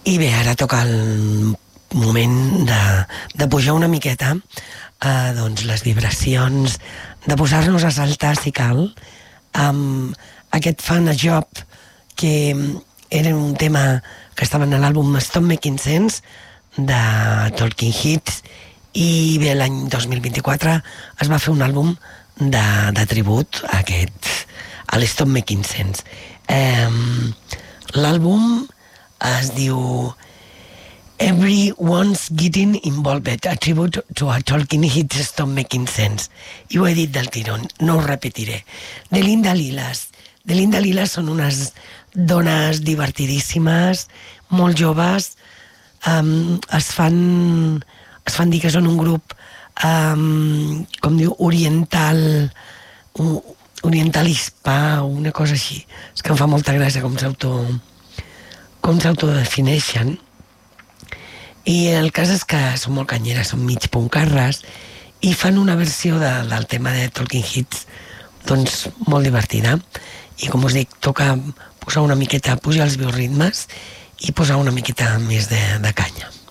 I bé, ara toca el moment de pujar una miqueta doncs les vibracions, de posar-nos a saltar si cal, amb aquest Fun a Job, que era un tema que estava en l'àlbum Stop Making Sense de Talking Heads, i bé, l'any 2024 es va fer un àlbum de tribut a l'Stop Making Sense. L'àlbum es diu Everyone's Getting Involved, a tribute to a Talking Heads Stop Making Sense. I ho he dit del tirón, no ho repetiré. De Linda Lilas. De Linda Lilas són unes dones divertidíssimes, molt joves, es fan dir que són un grup com diu, oriental hispà o una cosa així. És que em fa molta gràcia com s'autodefineixen. I el cas és que són molt canyeres, són mig puncarres, i fan una versió del tema de Talking Heads doncs molt divertida. I com us dic, toca posar una miqueta, pujar els bioritmes i posar una miqueta més de canya.